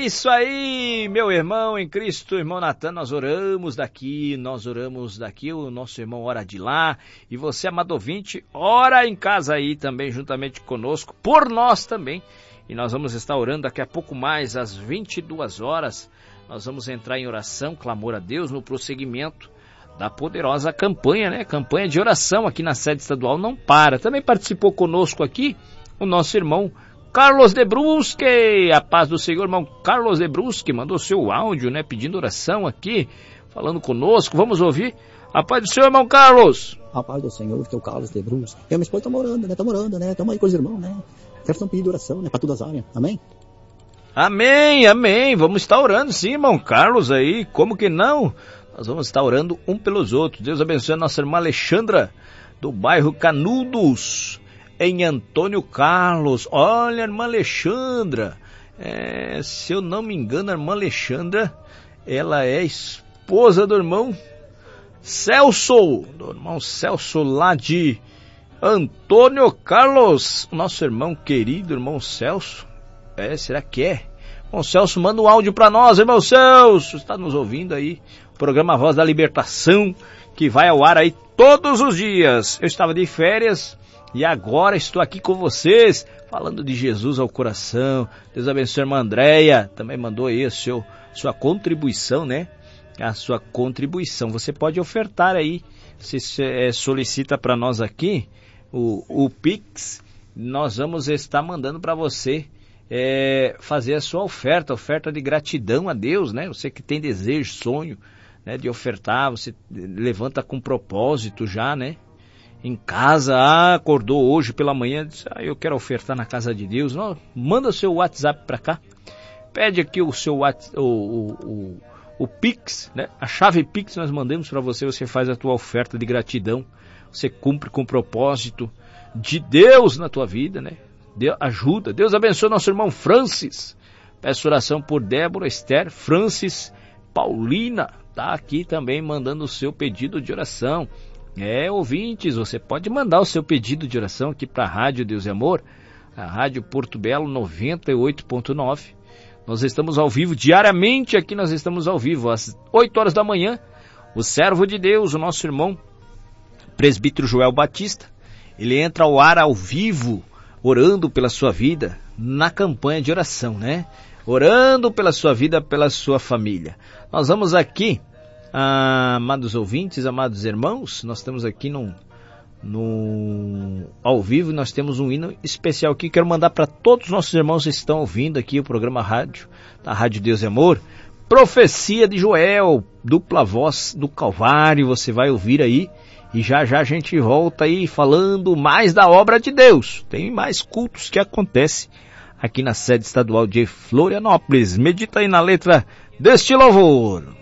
isso aí, meu irmão em Cristo, irmão Natan, nós oramos daqui, o nosso irmão ora de lá, e você, amado ouvinte, ora em casa aí também, juntamente conosco, por nós também, e nós vamos estar orando daqui a pouco mais, às 22 horas, nós vamos entrar em oração, clamor a Deus, no prosseguimento da poderosa campanha, né? Campanha de oração aqui na sede estadual não para. Também participou conosco aqui o nosso irmão Carlos de Brusque, a paz do Senhor, irmão Carlos de Brusque, mandou seu áudio, né, pedindo oração aqui, falando conosco, vamos ouvir. A paz do Senhor, irmão Carlos. A paz do Senhor, que é o Carlos de Brusque. Eu e minha esposa estamos orando, né, estamos aí com os irmãos, né, estão pedindo oração, né, para todas as áreas, amém? Amém, vamos estar orando sim, irmão Carlos aí, como que não? Nós vamos estar orando um pelos outros. Deus abençoe a nossa irmã Alexandra, do bairro Canudos, em Antônio Carlos. Olha, irmã Alexandra, se eu não me engano, a irmã Alexandra, ela é esposa do irmão Celso, lá de Antônio Carlos, nosso irmão querido, irmão Celso. Será que é? Irmão Celso, manda um áudio para nós, irmão Celso, está nos ouvindo aí, o programa Voz da Libertação, que vai ao ar aí todos os dias. Eu estava de férias, e agora estou aqui com vocês, falando de Jesus ao coração. Deus abençoe a irmã Andréia, também mandou aí sua contribuição, né? A sua contribuição. Você pode ofertar aí, você solicita para nós aqui o Pix, nós vamos estar mandando para você fazer a sua oferta de gratidão a Deus, né? Você que tem desejo, sonho, né, de ofertar, você levanta com propósito já, né? Em casa, acordou hoje pela manhã, disse, eu quero ofertar na casa de Deus. Não, manda o seu WhatsApp para cá, pede aqui o seu o Pix, né? A chave Pix nós mandamos para você, você faz a tua oferta de gratidão, você cumpre com o propósito de Deus na tua vida, né? Deus ajuda, Deus abençoe nosso irmão Francis, peço oração por Débora, Esther, Francis, Paulina, tá aqui também mandando o seu pedido de oração. Ouvintes, você pode mandar o seu pedido de oração aqui para a Rádio Deus e Amor, a Rádio Porto Belo 98.9. Nós estamos ao vivo, diariamente aqui nós estamos ao vivo, às 8 horas da manhã. O servo de Deus, o nosso irmão presbítero Joel Batista, ele entra ao ar ao vivo, orando pela sua vida, na campanha de oração, né? Orando pela sua vida, pela sua família. Nós vamos aqui, amados ouvintes, amados irmãos, nós estamos aqui ao vivo, nós temos um hino especial aqui, quero mandar para todos os nossos irmãos que estão ouvindo aqui o programa rádio, da Rádio Deus e Amor, Profecia de Joel, dupla voz do Calvário, você vai ouvir aí, e já a gente volta aí falando mais da obra de Deus, tem mais cultos que acontecem aqui na sede estadual de Florianópolis. Medita aí na letra deste louvor.